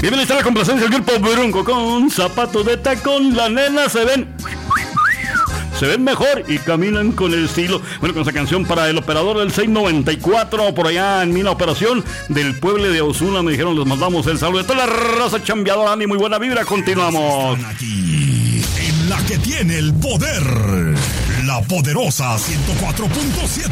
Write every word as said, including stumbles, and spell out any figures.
Bien, está la complacencia del grupo Bronco con zapatos de tacón. Las nenas se ven... Se ven mejor y caminan con el estilo. Bueno, con esa canción para el operador del seis noventa y cuatro, por allá en Mina Operación, del pueblo de Osuna, me dijeron, les mandamos el saludo de toda la raza chambeadora, Andy, muy buena vibra, continuamos. Están aquí, en la que tiene el poder, la poderosa ciento cuatro punto siete.